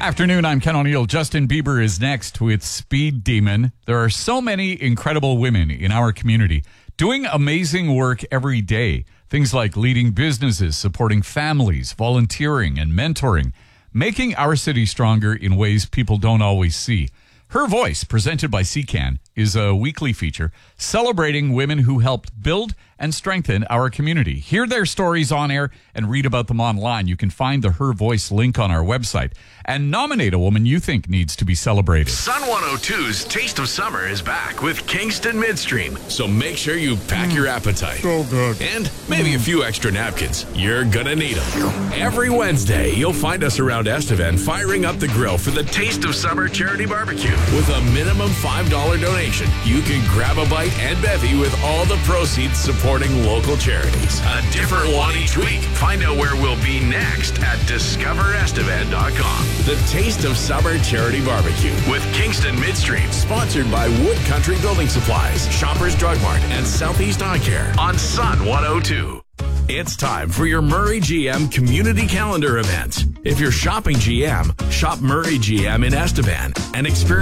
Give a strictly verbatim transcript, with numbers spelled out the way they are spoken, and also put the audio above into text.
Afternoon, I'm Ken O'Neill. Justin Bieber is next with Speed Demon. There are so many incredible women in our community doing amazing work every day. Things like leading businesses, supporting families, volunteering, and mentoring, making our city stronger in ways people don't always see. Her Voice, presented by C C A N, is a weekly feature celebrating women who helped build and strengthen our community. Hear their stories on air and read about them online. You can find the Her Voice link on our website and nominate a woman you think needs to be celebrated. Sun one oh two's Taste of Summer is back with Kingston Midstream. So make sure you pack mm. your appetite. So good. And maybe mm. a few extra napkins. You're gonna need them. Every Wednesday, you'll find us around Estevan firing up the grill for the Taste of Summer charity barbecue. With a minimum five dollars donation, you can grab a bite and bevy with all the proceeds supporting local charities. A different one each week. Find out where we'll be next at discover estevan dot com. The Taste of Summer Charity Barbecue with Kingston Midstream, sponsored by Wood Country Building Supplies, Shoppers Drug Mart, and Southeast Eye Care on Sun one oh two. It's time for your Murray G M community calendar event. If you're shopping G M, shop Murray G M in Estevan and experience